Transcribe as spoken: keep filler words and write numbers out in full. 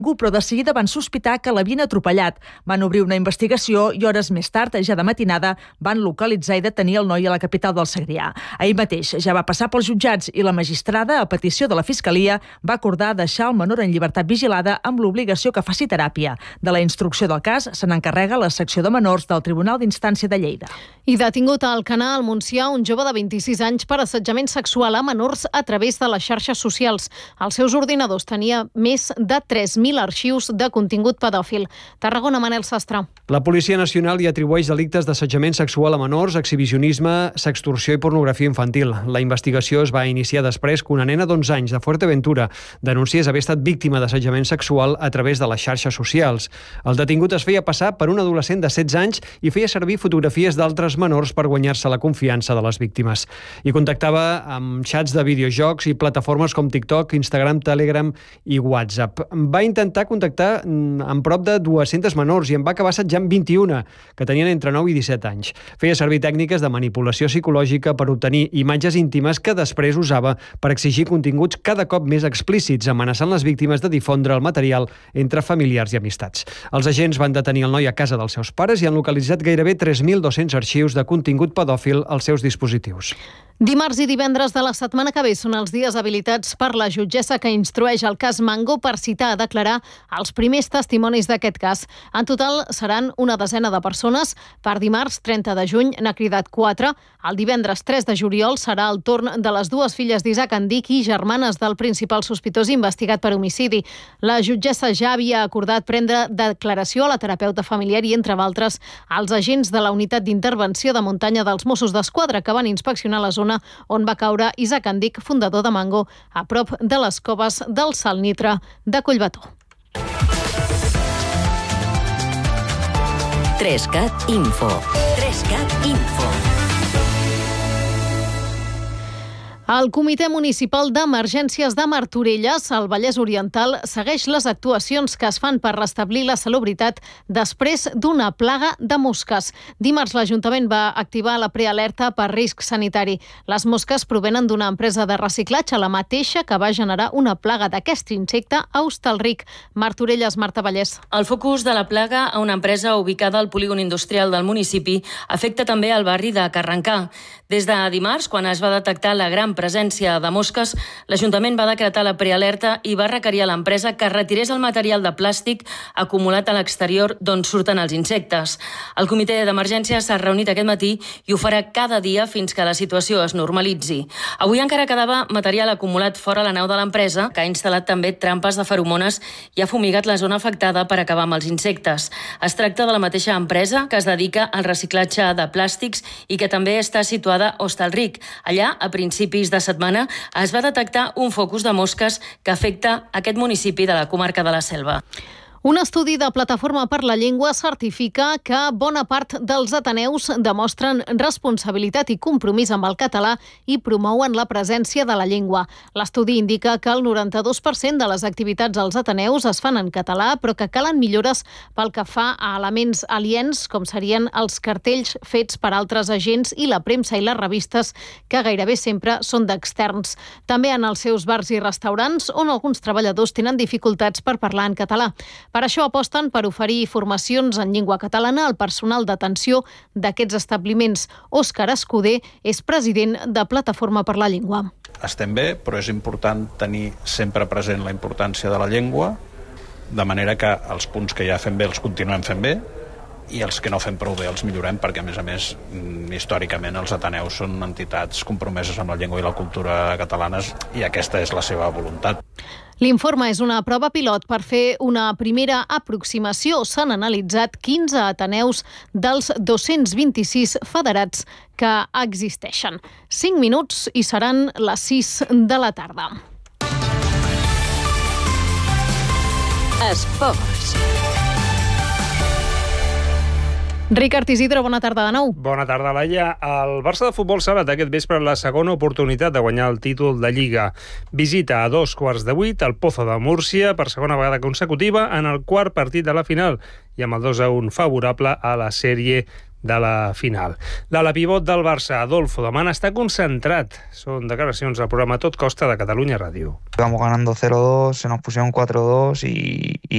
ningú, però de seguida van sospitar que l'havien atropellat. Van obrir una investigació i hores més tard, ja de matinada, van localitzar i detenir el noi a la capital del Segrià. Ahir mateix ja va passar pels jutjats i la magistrada, a petició de la Fiscalia, va acordar deixar el menor en llibertat vigilada amb l'obligació que faci teràpia. De la instrucció del cas se n'encarrega la secció de menors del Tribunal d'Instància de Lleida. I detingut a Alcanar, al Montsià, un jove de vint-i-sis anys per assetjament sexual a menors a través de les xarxes socials. Els seus ordinadors tenia més de tres mil arxius de contingut pedòfil. Tarragona, Manel Sastre. La Policia Nacional hi atribueix delictes d'assetjament sexual a menors, exhibicionisme, sextorsió i pornografia infantil. La investigació es va iniciar després que una nena d'onze anys de Fuerteventura denunciés haver estat víctima d'assetjament sexual a través de les xarxes socials. El detingut es feia passar per un adolescent de setze anys i feia servir fotografies d'altres menors per guanyar-se la confiança de les víctimes. I contactava amb xats de videojocs i plataformes com TikTok, Instagram, Telegram i WhatsApp. Va intentar contactar amb prop de dues-centes menors i en va acabar assetjant vint-i-una, que tenien entre nou i disset anys. Feia servir tècniques de manipulació psicològica per obtenir imatges íntimes que després usava per exigir continguts cada cop més explícits, amenaçant les víctimes de difondre el material entre familiars i amistats. Els agents van detenir el noi a casa dels seus pares i han localitzat gairebé tres mil dos-cents arxius de contingut pedòfil als seus dispositius. Dimarts i divendres de la setmana que ve són els dies habilitats per la jutgessa que instrueix el cas Mango per citar a declarar els primers testimonis d'aquest cas. En total seran una desena de persones. Per dimarts, trenta de juny, n'ha cridat quatre. El divendres tres de juliol serà el torn de les dues filles d'Isaac Andic i germanes del principal sospitós investigat per homicidi. La jutgessa ja havia acordat prendre declaració a la terapeuta familiar i, entre d'altres, als agents de la unitat d'intervenció de muntanya dels Mossos d'Esquadra que van inspeccionar la zona on va caure Isaac Andic, fundador de Mango, a prop de les coves del Salnitre de Collbató. Trescat Info. Trescat Info. El Comitè Municipal d'Emergències de Martorelles, al Vallès Oriental, segueix les actuacions que es fan per restablir la salubritat després d'una plaga de mosques. Dimarts l'Ajuntament va activar la prealerta per risc sanitari. Les mosques provenen d'una empresa de reciclatge, la mateixa que va generar una plaga d'aquest insecte a Hostalric. Martorelles, Marta Vallès. El focus de la plaga a una empresa ubicada al polígon industrial del municipi afecta també el barri de Carrencà. Des de dimarts, quan es va detectar la gran presència de mosques, l'Ajuntament va decretar la prealerta i va requerir a l'empresa que retirés el material de plàstic acumulat a l'exterior d'on surten els insectes. El comitè d'emergència s'ha reunit aquest matí i ho farà cada dia fins que la situació es normalitzi. Avui encara quedava material acumulat fora la nau de l'empresa, que ha instal·lat també trampes de feromones i ha fumigat la zona afectada per acabar amb els insectes. Es tracta de la mateixa empresa que es dedica al reciclatge de plàstics i que també està situada a Hostalric. Allà, a principis de setmana, es va detectar un focus de mosques que afecta aquest municipi de la comarca de la Selva. Un estudi de Plataforma per la Llengua certifica que bona part dels ateneus demostren responsabilitat i compromís amb el català i promouen la presència de la llengua. L'estudi indica que el noranta-dos per cent de les activitats als ateneus es fan en català, però que calen millores pel que fa a elements aliens, com serien els cartells fets per altres agents i la premsa i les revistes, que gairebé sempre són d'externs. També en els seus bars i restaurants, on alguns treballadors tenen dificultats per parlar en català. Per això aposten per oferir formacions en llengua catalana al personal d'atenció d'aquests establiments. Òscar Escuder és president de Plataforma per la Llengua. Estem bé, però és important tenir sempre present la importància de la llengua, de manera que els punts que ja fem bé els continuem fent bé i els que no fem prou bé els millorem, perquè, a més a més, històricament els ateneus són entitats compromeses amb la llengua i la cultura catalanes i aquesta és la seva voluntat. L'informe és una prova pilot per fer una primera aproximació. S'han analitzat quinze ateneus dels dos-cents vint-i-sis federats que existeixen. Cinc minuts i seran les sis de la tarda. Esports. Ricard Isidro, bona tarda de nou. Bona tarda, Laia. El Barça de futbol s'ha anat aquest vespre la segona oportunitat de guanyar el títol de Lliga. Visita a dos quarts de vuit el Pozo de Múrcia per segona vegada consecutiva en el quart partit de la final i amb el dos a un favorable a la sèrie de la final. L'ala pivot del Barça, Adolfo Daman, està concentrat. Són declaracions al programa Tot Costa de Catalunya Ràdio. Vamos ganando cero dos, se nos pusieron cuatro dos y, y